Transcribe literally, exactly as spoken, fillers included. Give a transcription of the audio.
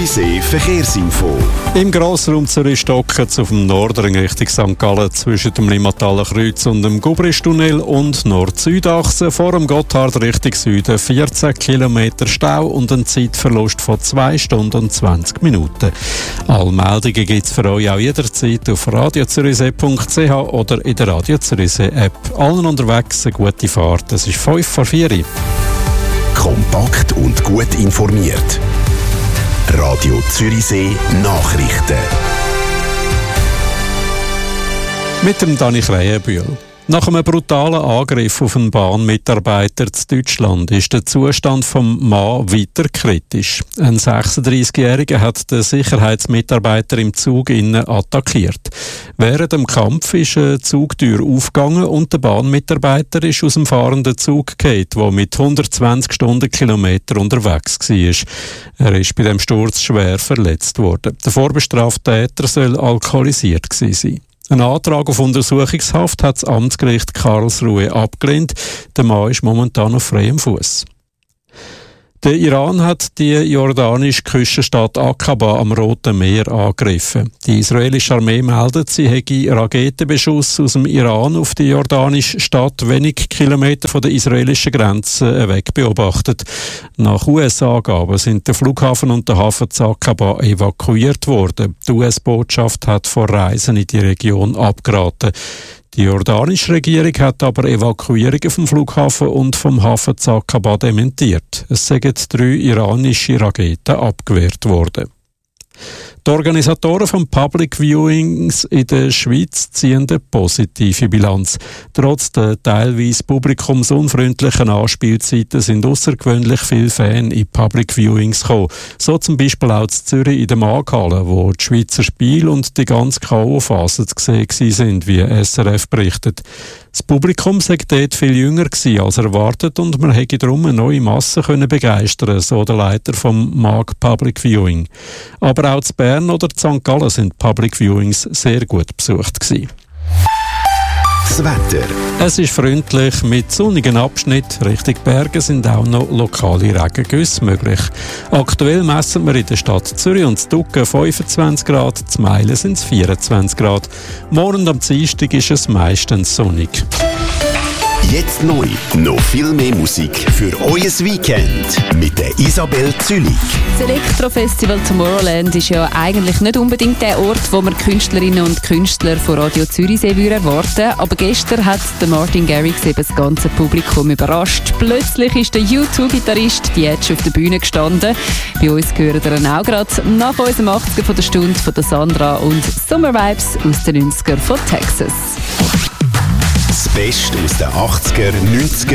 Zürichsee Verkehrsinfo. Im Grossraum Zürich stocken auf dem Nordring Richtung Sankt Gallen zwischen dem Limmathaler Kreuz und dem Gubristunnel und Nord-Süd-Achse vor dem Gotthard Richtung Süden vierzehn Kilometer Stau und einen Zeitverlust von zwei Stunden und zwanzig Minuten. Alle Meldungen gibt es für euch auch jederzeit auf radio zürichsee punkt c h oder in der Radio Zürichsee App. Allen unterwegs eine gute Fahrt. Es ist fünf vor vier. Kompakt und gut informiert. Radio Zürichsee Nachrichten. Mit dem Dani Krähenbühl. Nach einem brutalen Angriff auf einen Bahnmitarbeiter in Deutschland ist der Zustand vom Mann weiter kritisch. Ein sechsunddreißigjähriger hat den Sicherheitsmitarbeiter im Zug innen attackiert. Während dem Kampf ist eine Zugtür aufgegangen und der Bahnmitarbeiter ist aus dem fahrenden Zug gefallen, der mit hundertzwanzig Stundenkilometer unterwegs war. Er ist bei dem Sturz schwer verletzt worden. Der vorbestrafte Täter soll alkoholisiert gewesen sein. Ein Antrag auf Untersuchungshaft hat das Amtsgericht Karlsruhe abgelehnt. Der Mann ist momentan auf freiem Fuß. Der Iran hat die jordanische Küstenstadt Aqaba am Roten Meer angegriffen. Die israelische Armee meldet, sie hätte Raketenbeschuss aus dem Iran auf die jordanische Stadt wenig Kilometer von der israelischen Grenze weg beobachtet. Nach U S-Angaben sind der Flughafen und der Hafen zu Aqaba evakuiert worden. Die U S-Botschaft hat vor Reisen in die Region abgeraten. Die jordanische Regierung hat aber Evakuierungen vom Flughafen und vom Hafen zu Aqaba dementiert. Es sind drei iranische Raketen abgewehrt worden. Die Organisatoren von Public Viewings in der Schweiz ziehen eine positive Bilanz. Trotz der teilweise publikumsunfreundlichen Anspielzeiten sind außergewöhnlich viele Fans in Public Viewings gekommen. So zum Beispiel auch in Zürich in der Markthalle, wo die Schweizer Spiele und die ganze K O-Phase zu sehen sind, wie S R F berichtet. Das Publikum sei dort viel jünger gewesen als erwartet und man hätte darum eine neue Masse können begeistern, so der Leiter vom M A G Public Viewing. Aber auch in Bern oder in Sankt Gallen sind Public Viewings sehr gut besucht gewesen. Das Wetter. Es ist freundlich, mit sonnigen Abschnitten Richtung Berge sind auch noch lokale Regengüsse möglich. Aktuell messen wir in der Stadt Zürich und Stucken fünfundzwanzig Grad, in Meilen sind es vierundzwanzig Grad. Morgen am Dienstag ist es meistens sonnig. Jetzt neu, noch viel mehr Musik für euer Weekend mit der Isabel Zülich. Das Elektrofestival Tomorrowland ist ja eigentlich nicht unbedingt der Ort, wo man Künstlerinnen und Künstler von Radio Zürichsee erwarten. Aber gestern hat der Martin Garrix eben das ganze Publikum überrascht. Plötzlich ist der U zwei Gitarrist die Edge auf der Bühne gestanden. Bei uns hören wir auch gerade nach unserem achtziger von der Stunde von der Sandra und Summer Vibes aus den neunziger von Texas. Das Beste aus den achtziger, neunziger